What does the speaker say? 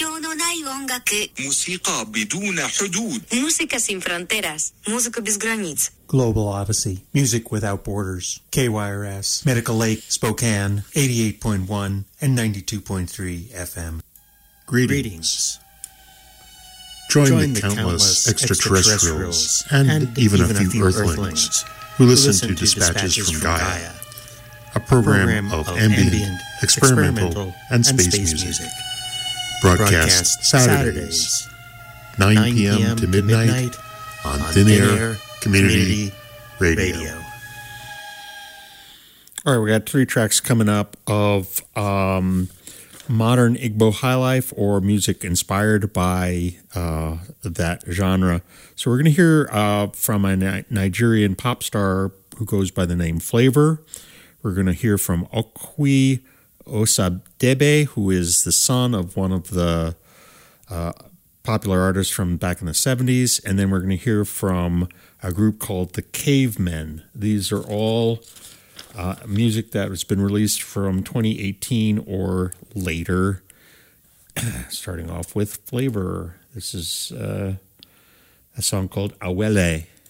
境のない音楽 موسيقى بدون حدود. Música sin fronteras. Música без границ. Global Odyssey, music without borders. KYRS, Medical Lake, Spokane, 88.1 and 92.3 FM. Greetings. Join the countless extraterrestrials and even a few Earthlings who listen to Dispatches from Gaia, a program of ambient, experimental, and space music. Broadcast Saturdays, 9 p.m. to midnight on Thin Air Community Radio. All right, we got 3 tracks coming up of modern Igbo highlife or music inspired by that genre. So we're going to hear from a Nigerian pop star who goes by the name Flavor. We're going to hear from Okwi Osadebe, who is the son of one of the popular artists from back in the 70s. And then we're going to hear from a group called the Cavemen. These are all music that has been released from 2018 or later. Starting off with Flavor. This is a song called Awele.